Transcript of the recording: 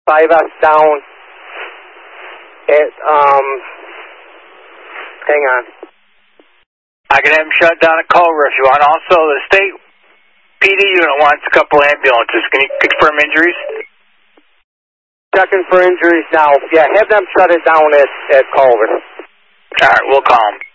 5S down at, hang on. I can have him shut down at Culver if you want. Also, the state PD unit wants a couple ambulances. Can you confirm injuries? Checking for injuries now. Yeah, have them shut it down at Culver. All right, we'll call him.